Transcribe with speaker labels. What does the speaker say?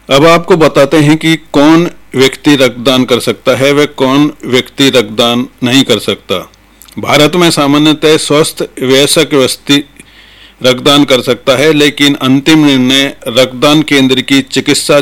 Speaker 1: अब आपको बताते हैं कि कौन व्यक्ति रक्तदान कर सकता है व कौन व्यक्ति रक्तदान नहीं कर सकता। भारत में सामान्यतः स्वस्थ वयस्क व्यक्ति रक्तदान कर सकता है, लेकिन अंतिम निर्णय रक्तदान केंद्र की चिकित्सा